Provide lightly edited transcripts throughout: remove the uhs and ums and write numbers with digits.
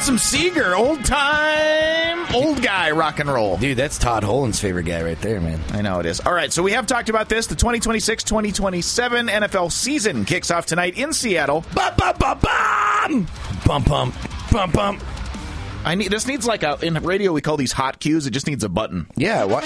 Ransom Seeger, old guy rock and roll. Dude, that's Todd Holland's favorite guy right there, man. I know it is. All right, so we have talked about this. The 2026-2027 NFL season kicks off tonight in Seattle. Bum, bum, bum, bum! Bum, bum, bum, bum. This needs like in radio we call these hot cues. It just needs a button. Yeah, what?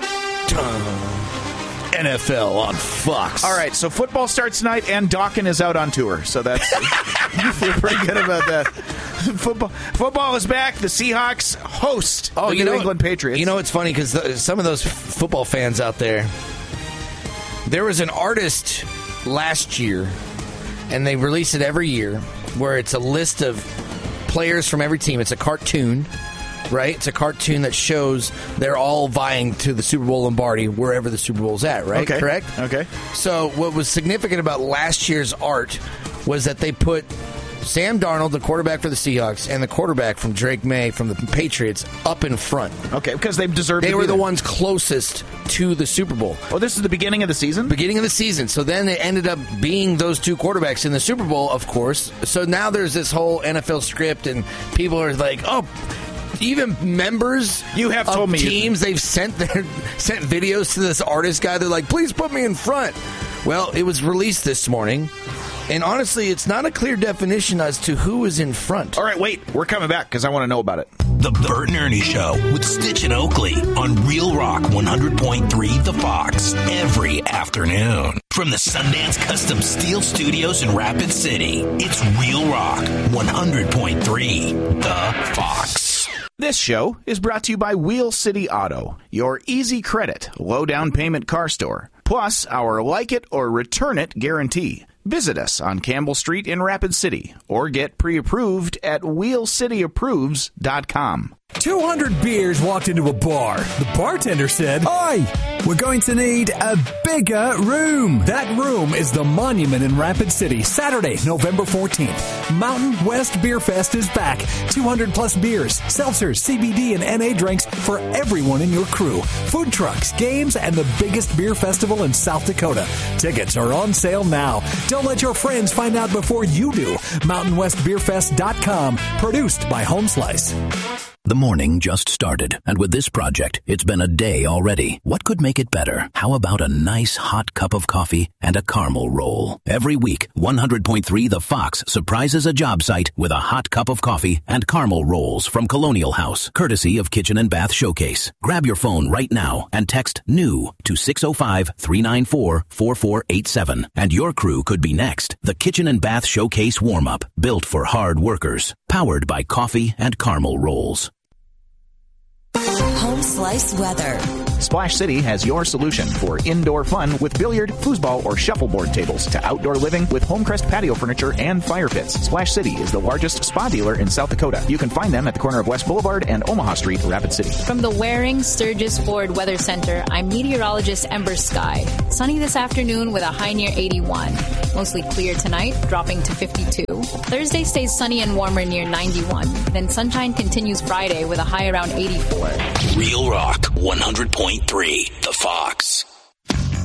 NFL on Fox. All right, so football starts tonight, and Dawkins is out on tour. So that's you feel pretty good about that. Football is back. The Seahawks host the New England Patriots. You know, it's funny because some of those football fans out there, there was an artist last year, and they release it every year, where it's a list of players from every team. It's a cartoon. Right? It's a cartoon that shows they're all vying to the Super Bowl Lombardi wherever the Super Bowl's at, right? Okay. Correct? Okay. So what was significant about last year's art was that they put Sam Darnold, the quarterback for the Seahawks, and the quarterback from Drake May from the Patriots up in front. Okay, because they deserved They to were be the there. ones closest to the Super Bowl. Oh, this is the beginning of the season? Beginning of the season. So then they ended up being those two quarterbacks in the Super Bowl, of course. So now there's this whole NFL script, and people are like, oh... Even members of teams, they've sent videos to this artist guy. They're like, please put me in front. Well, it was released this morning. And honestly, it's not a clear definition as to who is in front. All right, wait. We're coming back because I want to know about it. The Bert and Ernie Show with Stitch and Oakley on Real Rock 100.3 The Fox every afternoon. From the Sundance Custom Steel Studios in Rapid City, it's Real Rock 100.3 The Fox. This show is brought to you by Wheel City Auto, your easy credit, low down payment car store, plus our like it or return it guarantee. Visit us on Campbell Street in Rapid City or get pre-approved at wheelcityapproves.com. 200 beers walked into a bar. The bartender said, "Hi, we're going to need a bigger room." That room is the Monument in Rapid City, Saturday, November 14th. Mountain West Beer Fest is back. 200 plus beers, seltzers, CBD, and NA drinks for everyone in your crew. Food trucks, games, and the biggest beer festival in South Dakota. Tickets are on sale now. Don't let your friends find out before you do. MountainWestBeerFest.com, produced by Home Slice. The morning just started, and with this project, it's been a day already. What could make it better? How about a nice hot cup of coffee and a caramel roll? Every week, 100.3 The Fox surprises a job site with a hot cup of coffee and caramel rolls from Colonial House, courtesy of Kitchen and Bath Showcase. Grab your phone right now and text NEW to 605-394-4487, and your crew could be next. The Kitchen and Bath Showcase warm-up, built for hard workers, powered by coffee and caramel rolls. Home Slice weather. Splash City has your solution for indoor fun with billiard, foosball, or shuffleboard tables to outdoor living with Homecrest patio furniture and fire pits. Splash City is the largest spa dealer in South Dakota. You can find them at the corner of West Boulevard and Omaha Street, Rapid City. From the Waring Sturgis Ford Weather Center, I'm meteorologist Ember Sky. Sunny this afternoon with a high near 81. Mostly clear tonight, dropping to 52. Thursday stays sunny and warmer near 91. Then sunshine continues Friday with a high around 84. Real Rock 100.3 The Fox.